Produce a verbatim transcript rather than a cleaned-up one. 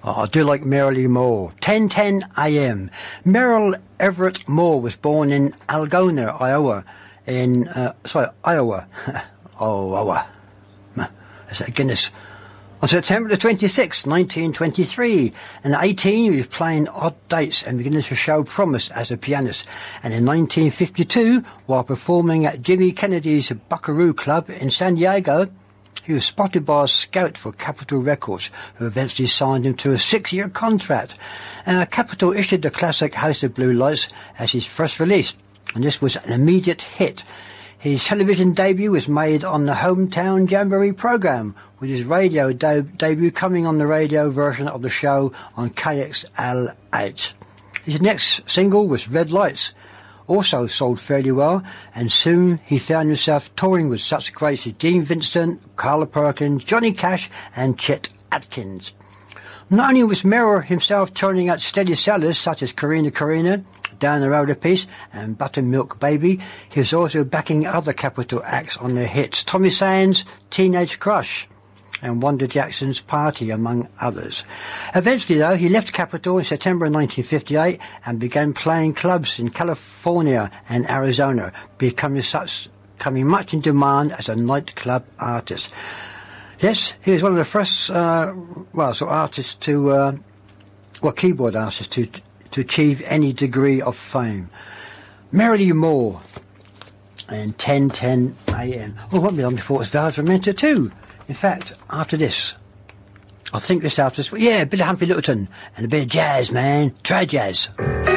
Oh, I do like Merrily Moore. ten ten a m. Merrill Everett Moore was born in Algona, Iowa. In, uh, sorry, Iowa. oh, Iowa. That's a Guinness. On September the twenty-sixth, nineteen twenty-three, and at eighteen he was playing odd dates and beginning to show promise as a pianist. And in nineteen fifty-two, while performing at Jimmy Kennedy's Buckaroo Club in San Diego, he was spotted by a scout for Capitol Records, who eventually signed him to a six-year contract. Uh, Capitol issued the classic House of Blue Lights as his first release, and this was an immediate hit. His television debut was made on the Hometown Jamboree program, with his radio de- debut coming on the radio version of the show on K X L eight. His next single was Red Lights, also sold fairly well, and soon he found himself touring with such greats as Gene Vincent, Carla Perkins, Johnny Cash and Chet Atkins. Not only was Merrill himself turning out steady sellers such as Karina Karina, Down the Road a Piece and Buttermilk Baby, he was also backing other Capitol acts on their hits, Tommy Sands' Teenage Crush and Wanda Jackson's Party, among others. Eventually, though, he left Capitol in September nineteen fifty-eight and began playing clubs in California and Arizona, becoming such, becoming much in demand as a nightclub artist. Yes, he was one of the first, uh, well, sort of artists to, uh, well, keyboard artists to to achieve any degree of fame. Merrily Moore, and ten ten a m. Well, it won't be long before it's Vals Rementa too. In fact, after this, I think this after this, yeah, a bit of Humphrey Lyttelton and a bit of jazz, man. Try jazz.